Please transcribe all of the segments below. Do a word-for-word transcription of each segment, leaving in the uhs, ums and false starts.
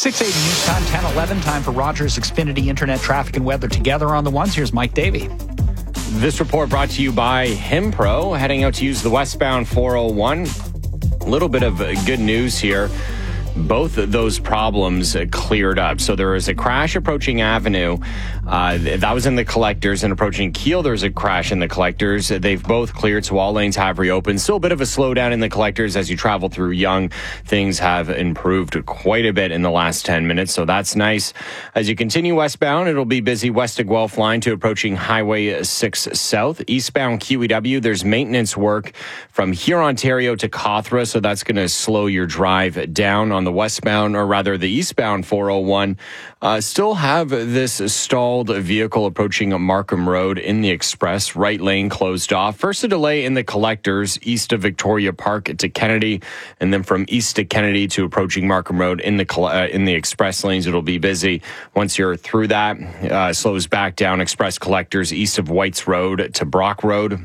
six eighty News Time, ten eleven. Time for Rogers Xfinity Internet Traffic and Weather together on the ones. Here's Mike Davey. This report brought to you by Himpro, heading out to use the westbound four oh one. A little bit of good news here. Both of those problems cleared up. So there was a crash approaching Avenue. Uh, that was in the collectors, and approaching Keele, there's a crash in the collectors. They've both cleared, so all lanes have reopened. Still a bit of a slowdown in the collectors as you travel through Yonge. Things have improved quite a bit in the last ten minutes, so that's nice. As you continue westbound, it'll be busy west of Guelph line to approaching Highway six South. Eastbound Q E W, there's maintenance work from here, Ontario to Cawthra, so that's going to slow your drive down on the westbound, or rather the eastbound four oh one. Uh, still have this stalled vehicle approaching Markham Road in the express. Right lane closed off. First a delay in the collectors east of Victoria Park to Kennedy, and then from east to Kennedy to approaching Markham Road in the uh, in the express lanes. It'll be busy. Once you're through that, uh, slows back down express collectors east of Whites Road to Brock Road.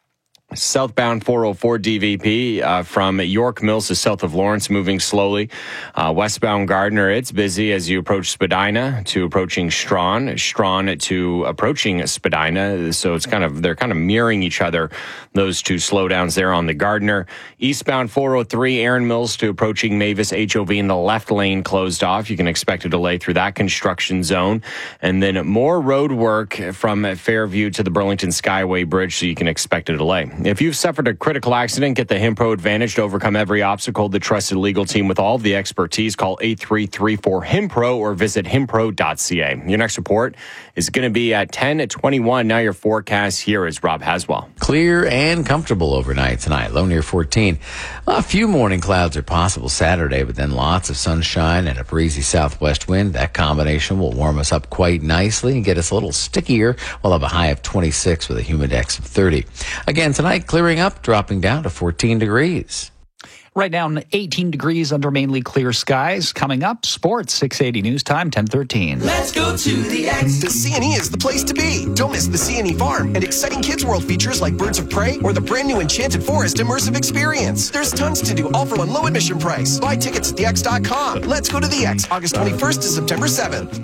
Southbound four oh four D V P uh, from York Mills to south of Lawrence, moving slowly. Uh, westbound Gardner, it's busy as you approach Spadina to approaching Strawn, Strawn to approaching Spadina. So it's kind of, they're kind of mirroring each other, those two slowdowns there on the Gardner. Eastbound four oh three, Aaron Mills to approaching Mavis H O V in the left lane closed off. You can expect a delay through that construction zone. And then more road work from Fairview to the Burlington Skyway Bridge, so you can expect a delay. If you've suffered a critical accident, get the Himpro Advantage to overcome every obstacle. The trusted legal team with all the expertise. Call eight three three four Himpro or visit himpro dot c a. Your next report is going to be at ten twenty-one. Now your forecast, here is Rob Haswell. Clear and comfortable overnight tonight. Low near fourteen. A few morning clouds are possible Saturday, but then lots of sunshine and a breezy southwest wind. That combination will warm us up quite nicely and get us a little stickier. We'll have a high of twenty-six with a humidex of thirty. Again, tonight clearing up, dropping down to fourteen degrees. Right now, eighteen degrees under mainly clear skies. Coming up, sports, six eighty News Time, ten thirteen. Let's go to the X. The C and E is the place to be. Don't miss the C and E Farm and exciting Kids World features like Birds of Prey or the brand new Enchanted Forest immersive experience. There's tons to do, all for one low admission price. Buy tickets at the x dot com. Let's go to the X, August twenty-first to September seventh.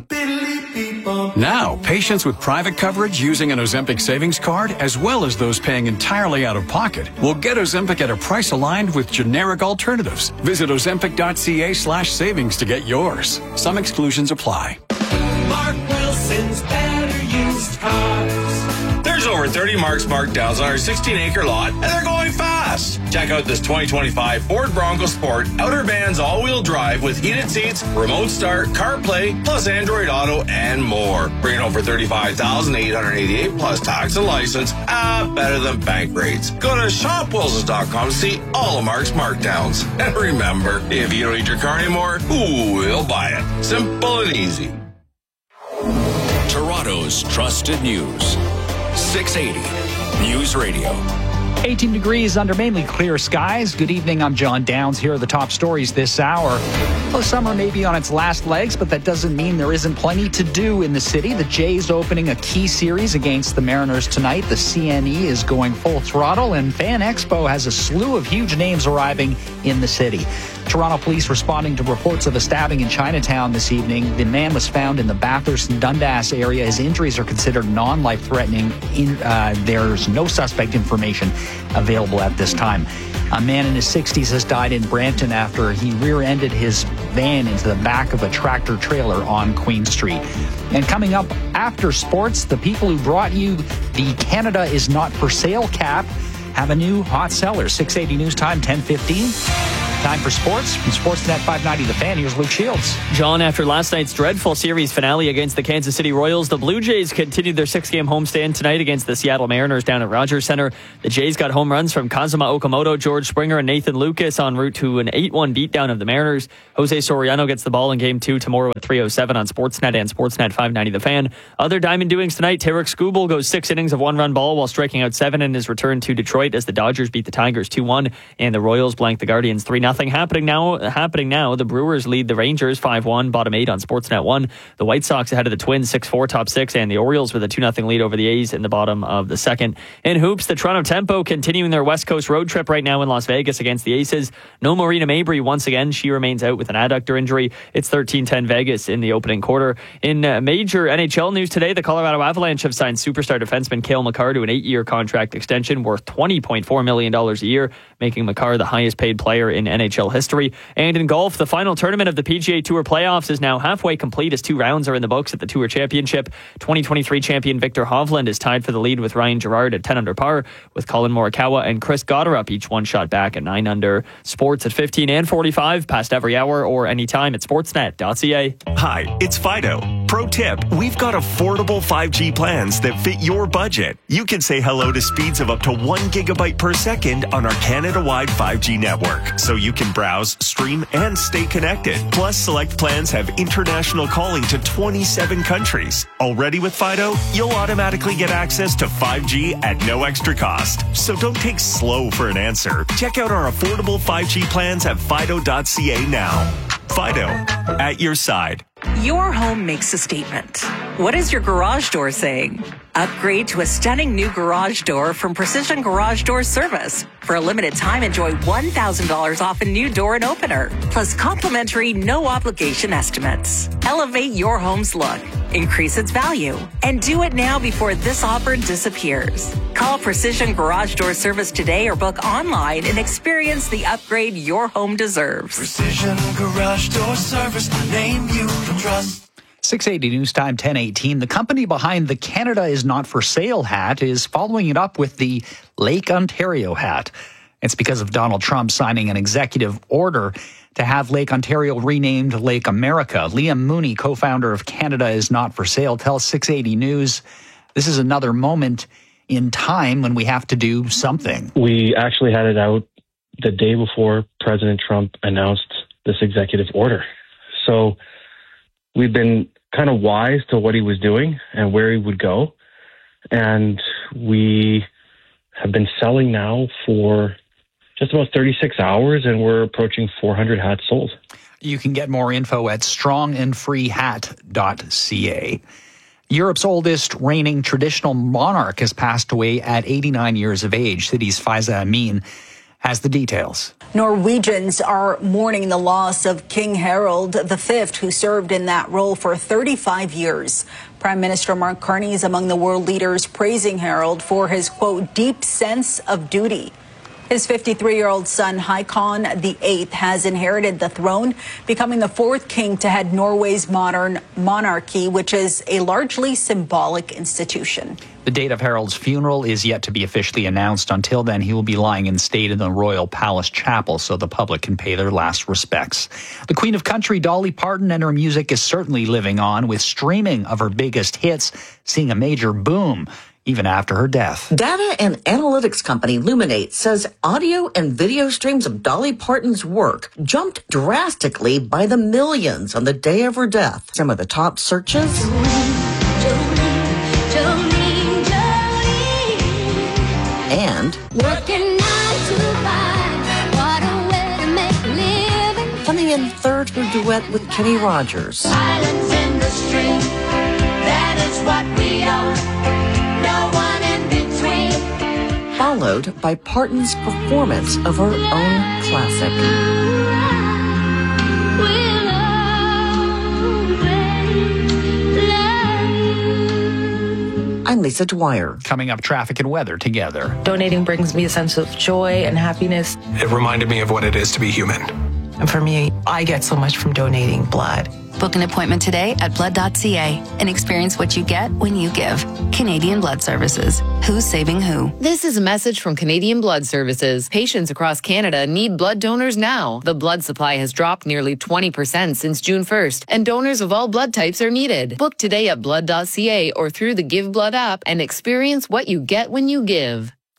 Now, patients with private coverage using an Ozempic savings card, as well as those paying entirely out of pocket, will get Ozempic at a price aligned with generic alternatives. Visit ozempic dot c a slash savings to get yours. Some exclusions apply. Mark Wilson's Better Used Cars. There's over thirty Mark's Markdowns on our sixteen acre lot, and they're going fast. Check out this twenty twenty-five Ford Bronco Sport Outer Bands all-wheel drive with heated seats, remote start, CarPlay, plus Android Auto, and more. Bringing over thirty-five thousand eight hundred eighty-eight plus tax and license. Ah, better than bank rates. Go to shop wilsons dot com to see all of Mark's Markdowns. And remember, if you don't need your car anymore, who will buy it? Simple and easy. Toronto's trusted news. six eighty News Radio. eighteen degrees under mainly clear skies. Good evening, I'm John Downs. Here are the top stories this hour. Well, summer may be on its last legs, but that doesn't mean there isn't plenty to do in the city. The Jays opening a key series against the Mariners tonight. The C N E is going full throttle, and Fan Expo has a slew of huge names arriving in the city. Toronto police responding to reports of a stabbing in Chinatown this evening. The man was found in the Bathurst and Dundas area. His injuries are considered non-life-threatening. In, uh, there's no suspect information available at this time. A man in his sixties has died in Brampton after he rear-ended his van into the back of a tractor trailer on Queen Street. And coming up after sports, the people who brought you the Canada is Not for Sale cap have a new hot seller. six eighty News Time, ten fifteen. Time for sports. From Sportsnet five ninety The Fan, here's Luke Shields. John, after last night's dreadful series finale against the Kansas City Royals, the Blue Jays continued their six-game homestand tonight against the Seattle Mariners down at Rogers Center. The Jays got home runs from Kazuma Okamoto, George Springer, and Nathan Lucas en route to an eight one beatdown of the Mariners. Jose Soriano gets the ball in Game two tomorrow at three oh seven on Sportsnet and Sportsnet five ninety The Fan. Other Diamond doings tonight, Tarek Skubal goes six innings of one-run ball while striking out seven in his return to Detroit as the Dodgers beat the Tigers two one, and the Royals blanked the Guardians three nothing. nothing. Happening now, happening now. The Brewers lead the Rangers five one, bottom eight on Sportsnet one. The White Sox ahead of the Twins six four, top six, and the Orioles with a two nothing lead over the A's in the bottom of the second. In hoops, the Toronto Tempo continuing their West Coast road trip right now in Las Vegas against the Aces. No Marina Mabry once again. She remains out with an adductor injury. It's thirteen ten Vegas in the opening quarter. In uh, major N H L news today, the Colorado Avalanche have signed superstar defenseman Cale Makar to an eight-year contract extension worth twenty point four million dollars a year, making Makar the highest paid player in N H L history. And in golf, the final tournament of the P G A Tour playoffs is now halfway complete as two rounds are in the books at the Tour Championship. twenty twenty-three champion Victor Hovland is tied for the lead with Ryan Gerard at ten under par, with Colin Morikawa and Chris Gotterup each one shot back at nine under. Sports at fifteen and forty-five, past every hour or anytime at sportsnet dot c a. Hi, it's Fido. Pro tip, we've got affordable five G plans that fit your budget. You can say hello to speeds of up to one gigabyte per second on our Canada-wide five G network, so you can browse, stream, and stay connected. Plus, select plans have international calling to twenty-seven countries. Already with Fido, you'll automatically get access to five G at no extra cost. So don't take slow for an answer. Check out our affordable five G plans at fido dot c a now. Fido, at your side. Your home makes a statement. What is your garage door saying? Upgrade to a stunning new garage door from Precision Garage Door Service. For a limited time, enjoy one thousand dollars off a new door and opener, plus complimentary no-obligation estimates. Elevate your home's look, increase its value, and do it now before this offer disappears. Call Precision Garage Door Service today or book online and experience the upgrade your home deserves. Precision Garage Door Service, a name you can trust. six eighty News Time, ten eighteen. The company behind the Canada is Not for Sale hat is following it up with the Lake Ontario hat. It's because of Donald Trump signing an executive order to have Lake Ontario renamed Lake America. Liam Mooney, co-founder of Canada is Not for Sale, tells six eighty News this is another moment in time when we have to do something. We actually had it out the day before President Trump announced this executive order. So we've been kind of wise to what he was doing and where he would go. And we have been selling now for just about thirty-six hours, and we're approaching four hundred hats sold. You can get more info at strong and free hat dot c a. Europe's oldest reigning traditional monarch has passed away at eighty-nine years of age. City's Faiza Amin has the details. Norwegians are mourning the loss of King Harald the Fifth, who served in that role for thirty-five years. Prime Minister Mark Carney is among the world leaders praising Harald for his, quote, deep sense of duty. His fifty-three-year-old son, Haakon the Eighth, has inherited the throne, becoming the fourth king to head Norway's modern monarchy, which is a largely symbolic institution. The date of Harald's funeral is yet to be officially announced. Until then, he will be lying in state in the Royal Palace Chapel so the public can pay their last respects. The Queen of Country, Dolly Parton, and her music is certainly living on, with streaming of her biggest hits seeing a major boom even after her death. Data and analytics company Luminate says audio and video streams of Dolly Parton's work jumped drastically by the millions on the day of her death. Some of the top searches. Jolene, Jolene, Jolene. And working nine to five, what a way to make a living. coming in third, her duet with Kenny Rogers. Silence in the stream, that is what we are. No one in between. Followed by Parton's performance of her own classic. I'm Lisa Dwyer. Coming up, traffic and weather together. Donating brings me a sense of joy and happiness. It reminded me of what it is to be human. And for me, I get so much from donating blood. Book an appointment today at blood dot c a and experience what you get when you give. Canadian Blood Services. Who's saving who? This is a message from Canadian Blood Services. Patients across Canada need blood donors now. The blood supply has dropped nearly twenty percent since June first, and donors of all blood types are needed. Book today at blood dot c a or through the Give Blood app and experience what you get when you give.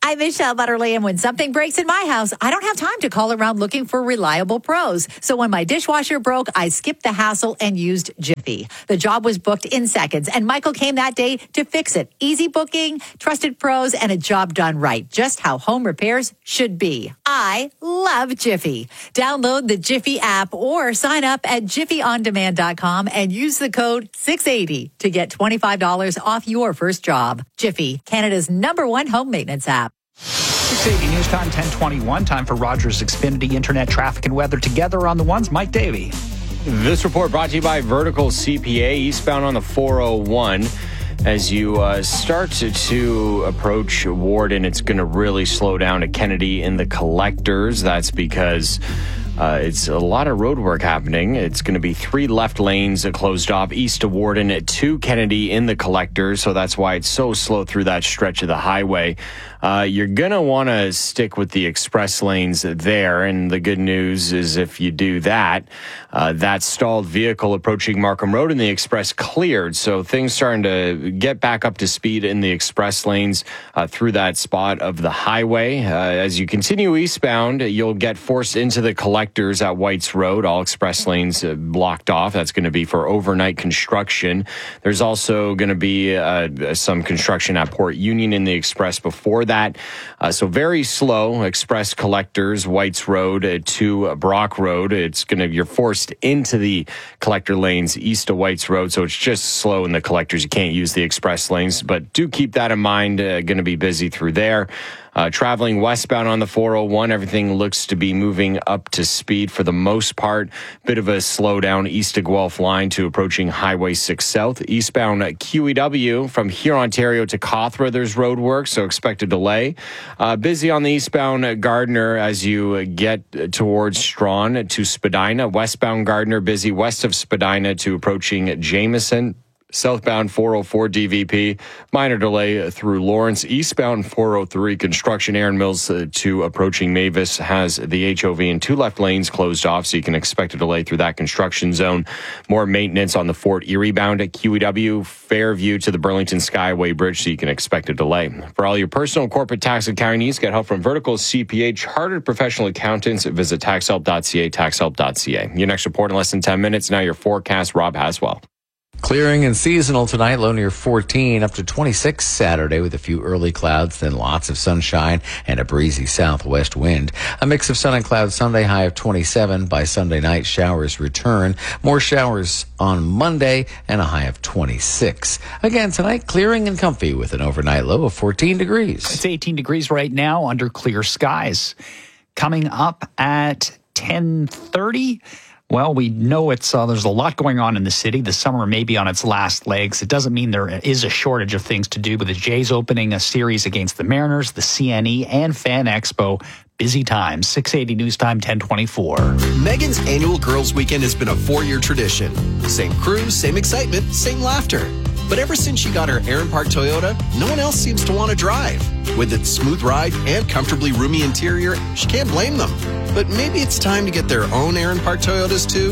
I'm Michelle Butterly, and when something breaks in my house, I don't have time to call around looking for reliable pros. So when my dishwasher broke, I skipped the hassle and used Jiffy. The job was booked in seconds, and Michael came that day to fix it. Easy booking, trusted pros, and a job done right. Just how home repairs should be. I love Jiffy. Download the Jiffy app or sign up at jiffy on demand dot com and use the code six eighty to get twenty-five dollars off your first job. Jiffy, Canada's number one home maintenance app. six eighty News Time, ten twenty-one. Time for Rogers Xfinity Internet traffic and weather together on the ones. Mike Davey. This report brought to you by Vertical C P A, eastbound on the four oh one. As you uh, start to, to approach Warden, it's going to really slow down to Kennedy in the collectors. That's because Uh, it's a lot of road work happening. It's going to be three left lanes closed off east to Warden, two Kennedy in the collectors, so that's why it's so slow through that stretch of the highway. Uh, you're going to want to stick with the express lanes there, and the good news is if you do that, uh, that stalled vehicle approaching Markham Road in the express cleared, so things starting to get back up to speed in the express lanes uh, through that spot of the highway. Uh, as you continue eastbound, you'll get forced into the collectors at Whites Road, all express lanes uh, blocked off. That's going to be for overnight construction. There's also going to be uh, some construction at Port Union in the express before that. Uh, so very slow express collectors, Whites Road uh, to Brock Road. It's going to, you're forced into the collector lanes east of Whites Road. So it's just slow in the collectors. You can't use the express lanes, but do keep that in mind. Uh, going to be busy through there. Uh, traveling westbound on the four oh one, everything looks to be moving up to speed for the most part. Bit of a slowdown east of Guelph line to approaching Highway six South. Eastbound at Q E W from here, Ontario to Cawthra, there's road work, so expect a delay. Uh, busy on the eastbound Gardner as you get towards Strawn to Spadina. Westbound Gardner busy west of Spadina to approaching Jameson. Southbound four oh four D V P, minor delay through Lawrence. Eastbound four oh three, construction Aaron Mills uh, to approaching Mavis has the H O V and two left lanes closed off, so you can expect a delay through that construction zone. More maintenance on the Fort Erie bound at Q E W, Fairview to the Burlington Skyway Bridge, so you can expect a delay. For all your personal corporate tax accounting needs, get help from Vertical C P A, chartered professional accountants. Visit tax help dot c a, tax help dot c a. Your next report in less than ten minutes. Now your forecast, Rob Haswell. Clearing and seasonal tonight, low near fourteen, up to twenty-six Saturday with a few early clouds, then lots of sunshine and a breezy southwest wind. A mix of sun and clouds Sunday, high of twenty-seven. By Sunday night, showers return. More showers on Monday and a high of twenty-six. Again tonight, clearing and comfy with an overnight low of fourteen degrees. It's eighteen degrees right now under clear skies. Coming up at ten thirty. Well, we know it's uh, there's a lot going on in the city. The summer may be on its last legs. It doesn't mean there is a shortage of things to do, with the Jays opening a series against the Mariners, the C N E, and Fan Expo. Busy times. six eighty News Time, ten twenty-four. Megan's annual Girls Weekend has been a four-year tradition. Same crew, same excitement, same laughter. But ever since she got her Aaron Park Toyota, no one else seems to want to drive. With its smooth ride and comfortably roomy interior, she can't blame them. But maybe it's time to get their own Aaron Park Toyotas too.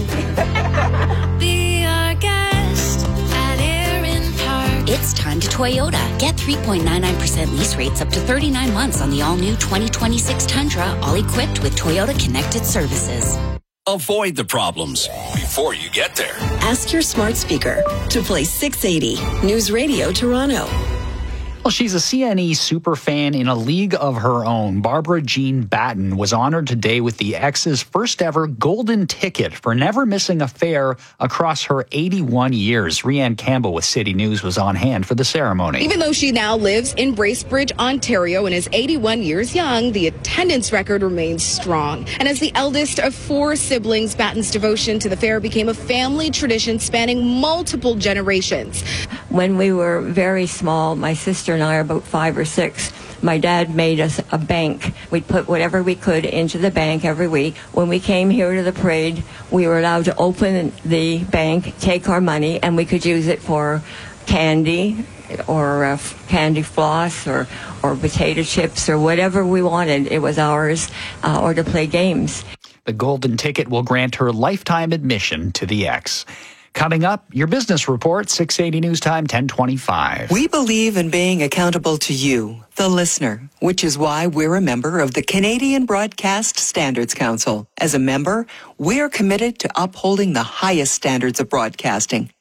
Be our guest at Aaron Park. It's time to Toyota. Get three point nine nine percent lease rates up to thirty-nine months on the all-new twenty twenty-six Tundra, all equipped with Toyota Connected Services. Avoid the problems before you get there. Ask your smart speaker to play six eighty News Radio Toronto. Well, she's a C N E superfan in a league of her own. Barbara Jean Batten was honored today with the X's first ever golden ticket for never missing a fair across her eighty-one years. Rianne Campbell with City News was on hand for the ceremony. Even though she now lives in Bracebridge, Ontario, and is eighty-one years young, the attendance record remains strong. And as the eldest of four siblings, Batten's devotion to the fair became a family tradition spanning multiple generations. When we were very small, my sister and I are about five or six. My dad made us a bank. We'd put whatever we could into the bank every week. When we came here to the parade, we were allowed to open the bank, take our money, and we could use it for candy or uh, candy floss or, or potato chips or whatever we wanted. It was ours, uh, or to play games. The golden ticket will grant her lifetime admission to the X. Coming up, your business report, six eighty News Time, ten twenty-five. We believe in being accountable to you, the listener, which is why we're a member of the Canadian Broadcast Standards Council. As a member, we're committed to upholding the highest standards of broadcasting.